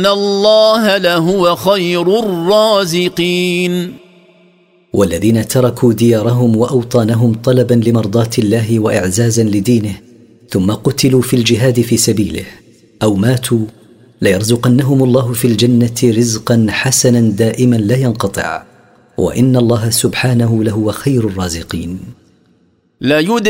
إن الله لهو خير الرازقين. والذين تركوا ديارهم وأوطانهم طلبا لمرضاة الله وإعزازا لدينه ثم قتلوا في الجهاد في سبيله أو ماتوا ليرزقنهم الله في الجنة رزقا حسنا دائما لا ينقطع، وإن الله سبحانه لهو خير الرازقين. لا